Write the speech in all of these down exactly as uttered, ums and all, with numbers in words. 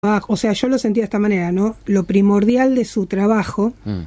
O sea, yo lo sentía de esta manera, ¿no? Lo primordial de su trabajo. Mm.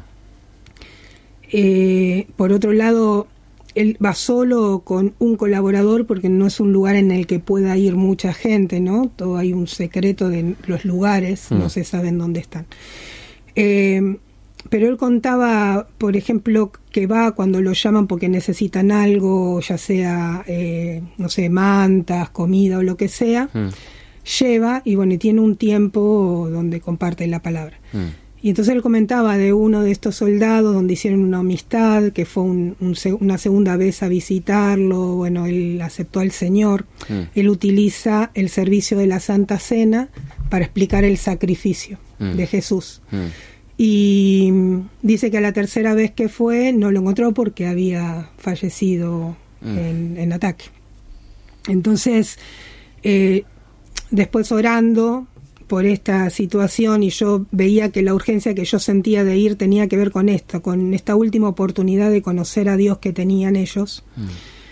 Eh, por otro lado, él va solo con un colaborador porque no es un lugar en el que pueda ir mucha gente, ¿no? Todo hay un secreto de los lugares, mm. no se saben dónde están. Eh, pero él contaba, por ejemplo, que va cuando lo llaman porque necesitan algo, ya sea, eh, no sé, mantas, comida o lo que sea. Mm. Lleva y bueno, y tiene un tiempo donde comparte la palabra. Mm. Y entonces él comentaba de uno de estos soldados donde hicieron una amistad, que fue un, un, una segunda vez a visitarlo, bueno, él aceptó al Señor. Mm. Él utiliza el servicio de la Santa Cena para explicar el sacrificio mm. de Jesús. Mm. Y dice que a la tercera vez que fue no lo encontró porque había fallecido mm. en, en ataque. Entonces, eh, después orando por esta situación, y yo veía que la urgencia que yo sentía de ir tenía que ver con esto, con esta última oportunidad de conocer a Dios que tenían ellos. Mm.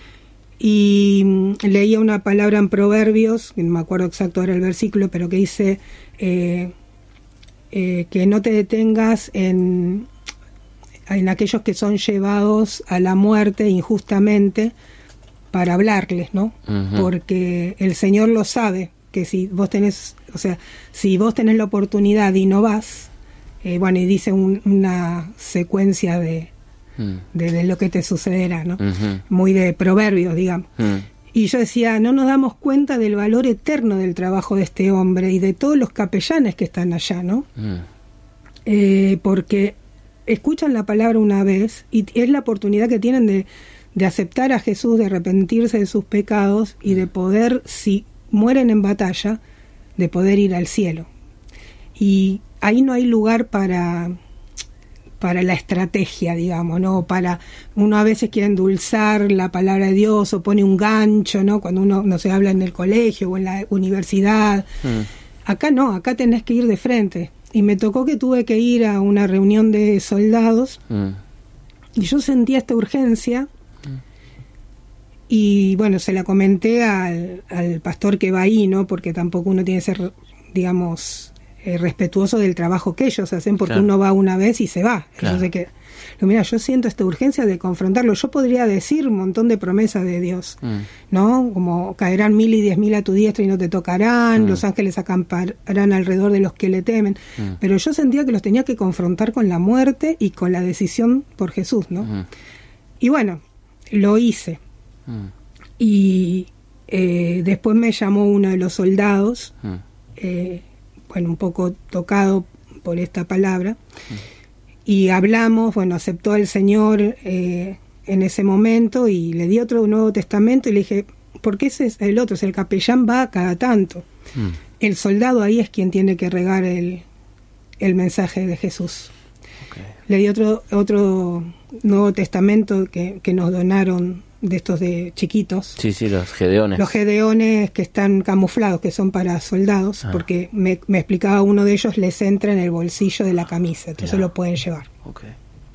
Y leía una palabra en Proverbios, no me acuerdo exacto ahora el versículo, pero que dice eh, eh, que no te detengas en, en aquellos que son llevados a la muerte injustamente para hablarles, ¿no? Uh-huh. Porque el Señor lo sabe, que si vos tenés, o sea, si vos tenés la oportunidad y no vas, eh, bueno, y dice un, una secuencia de, mm. de, de lo que te sucederá, ¿no? Uh-huh. Muy de proverbios, digamos. Mm. Y yo decía, no nos damos cuenta del valor eterno del trabajo de este hombre y de todos los capellanes que están allá, ¿no? Mm. Eh, porque escuchan la palabra una vez y es la oportunidad que tienen de, de aceptar a Jesús, de arrepentirse de sus pecados y de poder, si mueren en batalla, de poder ir al cielo. Y ahí no hay lugar para para la estrategia, digamos, ¿no? Para, uno a veces quiere endulzar la palabra de Dios o pone un gancho, ¿no? Cuando uno no se habla en el colegio o en la universidad. Mm. Acá no, acá tenés que ir de frente. Y me tocó que tuve que ir a una reunión de soldados mm. y yo sentía esta urgencia. Y bueno, se la comenté al, al pastor que va ahí, ¿no? Porque tampoco uno tiene que ser, digamos, eh, respetuoso del trabajo que ellos hacen, porque claro. uno va una vez y se va. Claro. Entonces, que, mira, yo siento esta urgencia de confrontarlo. Yo podría decir un montón de promesas de Dios, mm. ¿no? Como caerán mil y diez mil a tu diestra y no te tocarán, mm. los ángeles acamparán alrededor de los que le temen. Mm. Pero yo sentía que los tenía que confrontar con la muerte y con la decisión por Jesús, ¿no? Mm. Y bueno, lo hice. Mm. Y eh, después me llamó uno de los soldados, mm. eh, bueno, un poco tocado por esta palabra, mm. y hablamos, bueno, aceptó al Señor eh, en ese momento y le di otro Nuevo Testamento y le dije, ¿por qué ese es el otro? Es el capellán va cada tanto. Mm. El soldado ahí es quien tiene que regar el, el mensaje de Jesús. Okay. Le di otro, otro Nuevo Testamento que, que nos donaron de estos de chiquitos. Sí, sí, los gedeones. Los gedeones que están camuflados, que son para soldados, ah. porque me, me explicaba uno de ellos, les entra en el bolsillo de la camisa, entonces yeah. lo pueden llevar. Okay.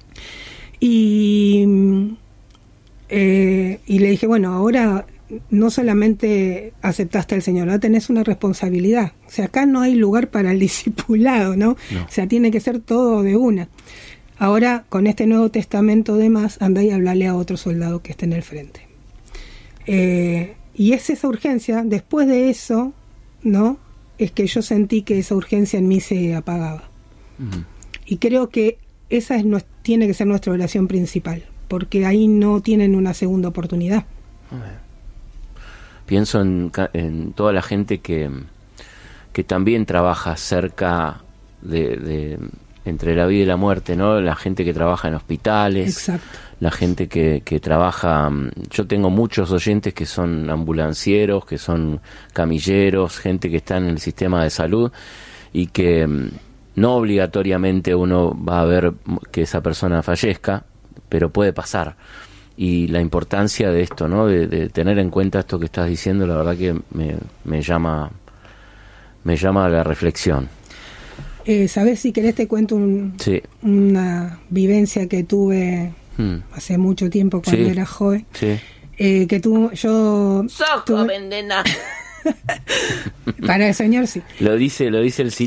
Y, eh, y le dije, bueno, ahora no solamente aceptaste al Señor, ahora tenés una responsabilidad. O sea, acá no hay lugar para el discipulado, ¿no? no. O sea, tiene que ser todo de una. Ahora, con este Nuevo Testamento de más, anda y hablarle a otro soldado que esté en el frente. Eh, y es esa urgencia, después de eso, ¿no? Es que yo sentí que esa urgencia en mí se apagaba. Uh-huh. Y creo que esa es, no, tiene que ser nuestra oración principal, porque ahí no tienen una segunda oportunidad. Uh-huh. Pienso en, en toda la gente que, que también trabaja cerca de... de entre la vida y la muerte, ¿no? La gente que trabaja en hospitales, exacto. La gente que, que trabaja... Yo tengo muchos oyentes que son ambulancieros, que son camilleros, gente que está en el sistema de salud y que no obligatoriamente uno va a ver que esa persona fallezca, pero puede pasar. Y la importancia de esto, ¿no? De, de tener en cuenta esto que estás diciendo, la verdad que me, me llama me llama a la reflexión. Eh, ¿Sabés? Si querés te cuento un, sí. una vivencia que tuve hmm. hace mucho tiempo cuando sí. era joven. Sí. Eh, que tu, yo ¡Sos tuve... joven, nena! Para el señor sí. Lo dice, lo dice el